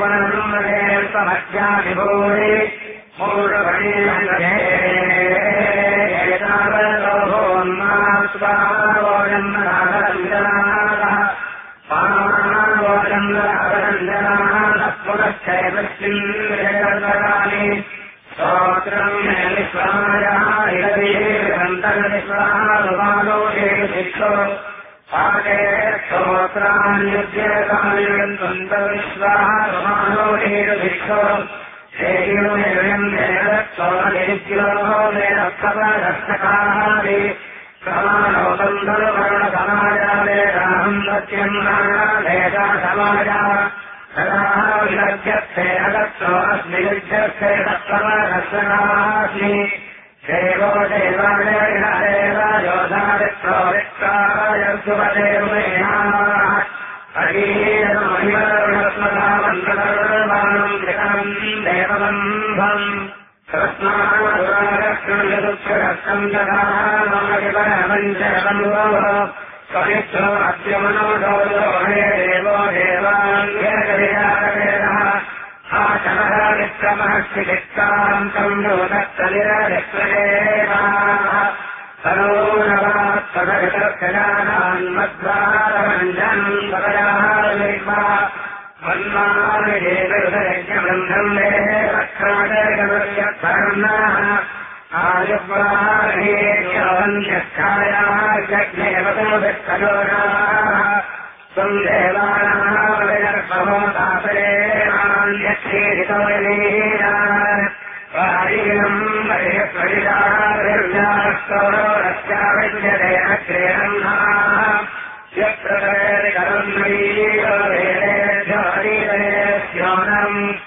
समस्याभिभूरि मूर्वोन्मास्वारोजन्नागरञ्जनाः पामारोजन्नागरञ्जनाः पुनश्चैवश्चिन्देशराणि स्तोत्रम् मे विश्वायान्तर्विश्वानुपालोके शिक्षो पाके स्तोत्रान्युद्यकान्यन्तविश्वानुपालोके शिक्षो समानोदन्दरुवर्णसमाजाहम् सत्यम् नादेशासमाजा सदा विलज्यस्ते अगत्रो अस्मि युज्यस्ते तत्समरक्षणास्मि देवो देवादेवायोधारित्रो विक्रायसुवदेवमेनाः अगीरमहिमरुणस्मदामन्तरमानम् कृतम् देवबन्धम् कृष्णानुरागक्षुण्यदुःखरस्तम् जगामागिपरमञ्चरबन्धोः स्वमित्रो अद्य मनोदोषो हे देवो देवाङ्गेरः आचरः विक्रमः योदत्तनिरविक्रयेवाः तनूनवात्तदवितर्कजानान्मद्वारमञ्जन् वदयाः वन्मानिदेवयुधयज्ञबन्धम् मे रक्षादयगमस्यकर्णाः आयुर्वाहेभ्यवन्ध्यस्थायाः जग्नेवतोभिष्कजोषाः त्वम् देवानामयर्भवतापरेणान्यक्षीरितो यलीनाः वारीनम् वरियस्वरिदाभिर्व्यास्तोरस्याविद्यते अग्रेणन्नाः यत्र करम्